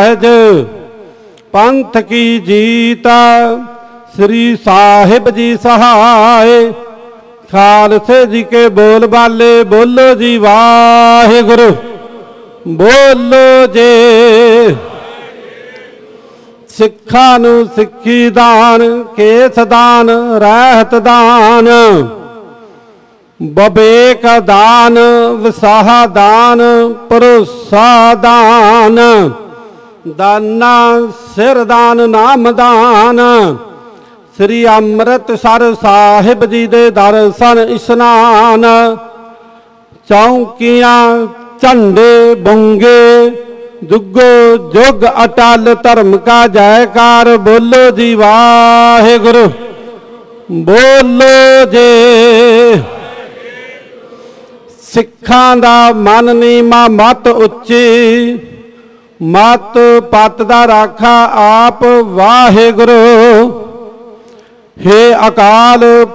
सहज पंथ की जीत। श्री साहिब जी सहाय। खालसे जी के बोल बाले बोलो जी वाहिगुरु बोलो जे। सिखा नू सिक्खी दान केस दान रहत दान। बबेक दान विसाह दान भरोसा दान। दाना सिर दान नाम दान। श्री अमृतसर साहिब जी दे दर्शन इशनान। चौंकियां झंडे बुंगे जुगो जुग अटल धर्म का जयकार बोलो जी वाहिगुरु बोलो जे। सिखां दा मन नीमा मत उच्ची मत पत दा राखा आप वाहिगुरु। हे अकाल